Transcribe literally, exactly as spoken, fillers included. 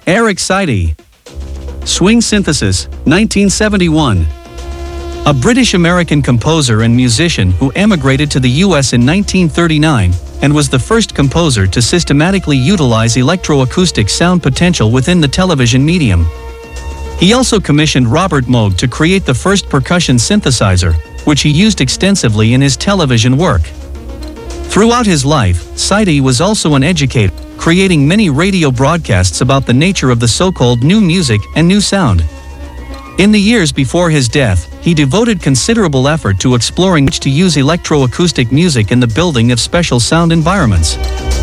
Eric Satie. Swing Synthesis, nineteen seventy-one. A British-American composer and musician who emigrated to the U S in nineteen thirty-nine and was the first composer to systematically utilize electroacoustic sound potential within the television medium. He also commissioned Robert Moog to create the first percussion synthesizer, which he used extensively in his television work. Throughout his life, Satie was also an educator, creating many radio broadcasts about the nature of the so-called new music and new sound. In the years before his death, he devoted considerable effort to exploring ways to use electroacoustic music in the building of special sound environments.